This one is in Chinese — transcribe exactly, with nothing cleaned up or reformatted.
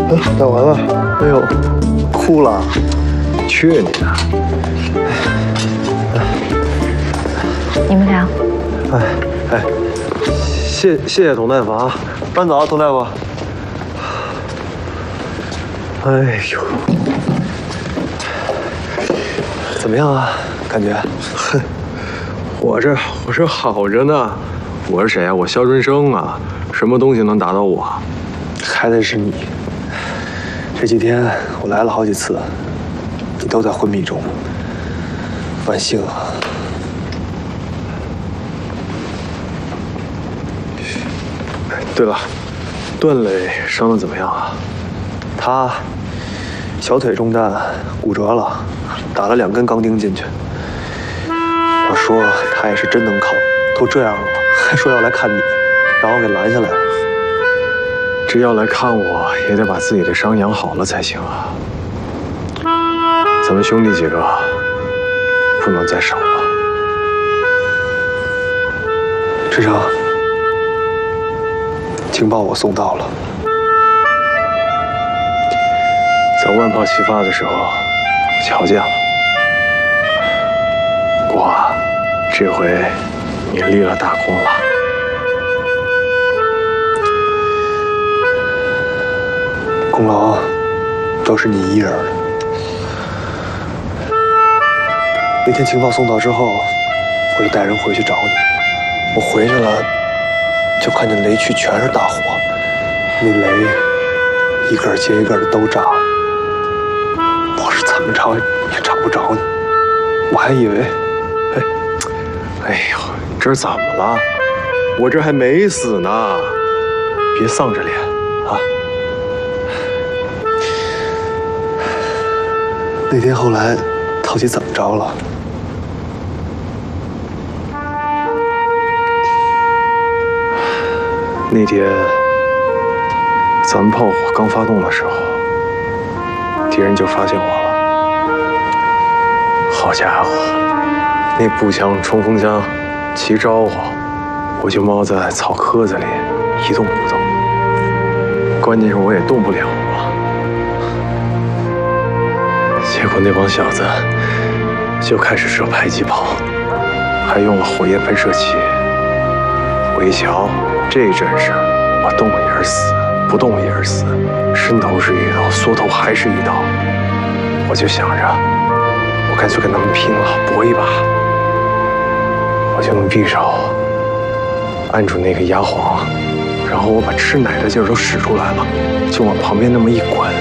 打完了。哎呦，哭了。 去你的！ 你们俩。 哎哎，谢谢谢佟大夫啊！慢走啊，佟大夫。哎呦，怎么样啊？感觉？ 哼，我这我这好着呢。我是谁啊？我肖春生啊！什么东西能打倒我？ 还得是你。这几天我来了好几次，你都在昏迷中。万幸啊！ 对了，段磊伤得怎么样啊？ 他小腿中弹，骨折了，打了两根钢钉进去。我说他也是真能扛，都这样了，还说要来看你，让我给拦下来了。 这要来看我，也得把自己的伤养好了才行啊。咱们兄弟几个不能再少了。 志成，情报我送到了。 在万炮齐发的时候，我瞧见了。不过啊，这回你立了大功了。 功劳都是你一人的。那天情报送到之后，我就带人回去找你。我回去了，就看见雷区全是大火，那雷一个接一个的都炸了。我是怎么找也找不着你，我还以为， 哎，哎呦，这怎么了？我这还没死呢，别丧着脸啊！ 那天后来到底怎么着了？ 那天咱们炮火刚发动的时候，敌人就发现我了。好家伙，那步枪、冲锋枪齐招呼，我就猫在草窠子里一动不动。关键是我也动不了啊。结果那帮小子就开始射迫击炮，还用了火焰喷射器。我一瞧，这阵势，我动也是死，不动也是死，伸头是一刀，缩头还是一刀。我就想着，我干脆跟他们拼了，搏一把。我就用匕首按住那个压簧，然后我把吃奶的劲儿都使出来了，就往旁边那么一滚，